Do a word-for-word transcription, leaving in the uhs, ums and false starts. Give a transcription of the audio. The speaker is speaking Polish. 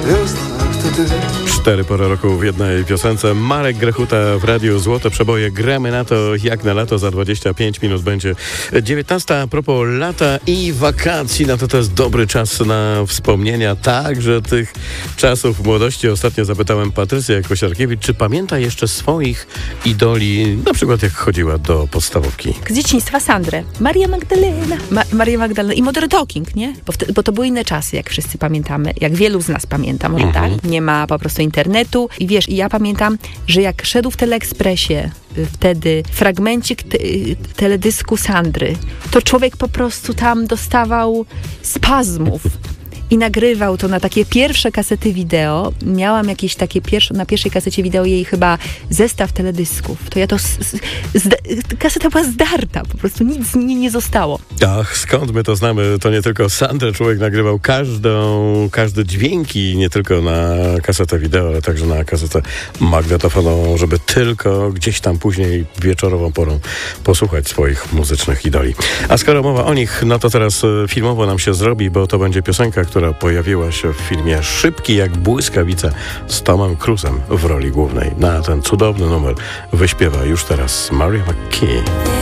wiosna wtedy. Cztery pory roku w jednej piosence. Marek Grechuta w Radiu Złote Przeboje. Gramy na to jak na lato. Za dwadzieścia pięć minut będzie dziewiętnasta. A propos lata i wakacji, no to to jest dobry czas na wspomnienia także tych czasów młodości. Ostatnio zapytałem Patrycję Kosiarkiewicz, czy pamięta jeszcze swoich idoli, na przykład jak chodziła do podstawówki. Z dzieciństwa Sandrę. Maria Magdalena. Ma- Maria Magdalena i Modern Talking, nie? Bo, wtedy, bo to były inne czasy, jak wszyscy pamiętamy. Jak wielu z nas pamięta, może Mhm. tak? Nie ma po prostu internetu. I wiesz, i ja pamiętam, że jak szedł w Teleekspresie y, wtedy fragmencik te, y, teledysku Sandry, to człowiek po prostu tam dostawał spazmów. I nagrywał to na takie pierwsze kasety wideo. Miałam jakieś takie pierwsze, na pierwszej kasecie wideo jej chyba zestaw teledysków. To ja to... Z, z, zda, kaseta była zdarta, po prostu nic z niej nie zostało. Ach, skąd my to znamy? To nie tylko Sandrę człowiek nagrywał każdą, każde dźwięki, nie tylko na kasetę wideo, ale także na kasetę magnetofonową, żeby tylko gdzieś tam później wieczorową porą posłuchać swoich muzycznych idoli. A skoro mowa o nich, no to teraz e, filmowo nam się zrobi, bo to będzie piosenka, która pojawiła się w filmie Szybki jak błyskawica z Tomem Cruise'em w roli głównej. Na ten cudowny numer wyśpiewa już teraz Maria McKee.